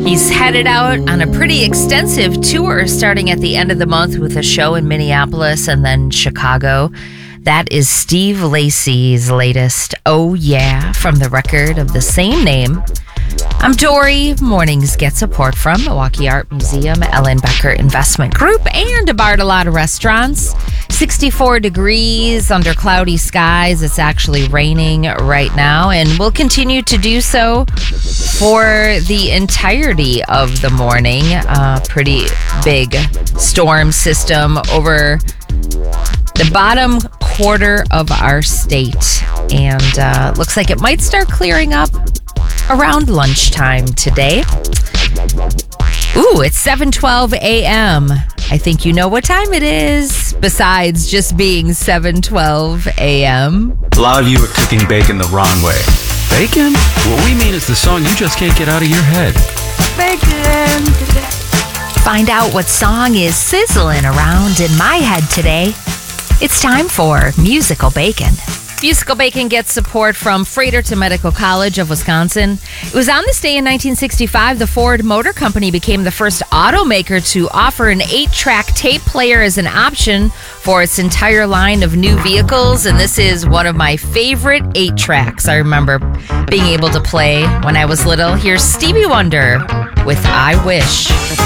He's headed out on a pretty extensive tour starting at the end of the month with a show in Minneapolis and then Chicago. That is Steve Lacy's latest Oh Yeah from the record of the same name. I'm Dory. Mornings get support from Milwaukee Art Museum, Ellen Becker Investment Group, and a Bartolotta Restaurants. 64 degrees under cloudy skies. It's actually raining right now and will continue to do so for the entirety of the morning. Pretty big storm system over the bottom quarter of our state, and looks like it might start clearing up around lunchtime today. Ooh, it's 7:12 a.m. I think you know what time it is, besides just being 7:12 a.m. A lot of you are cooking bacon the wrong way. Bacon? What we mean is the song you just can't get out of your head. Bacon. Find out what song is sizzling around in my head today. It's time for Musical Bacon. Musical Bacon gets support from Fredericton Medical College of Wisconsin. It was on this day in 1965 the Ford Motor Company became the first automaker to offer an 8-track tape player as an option for its entire line of new vehicles. And this is one of my favorite 8-tracks I remember being able to play when I was little. Here's Stevie Wonder with I Wish.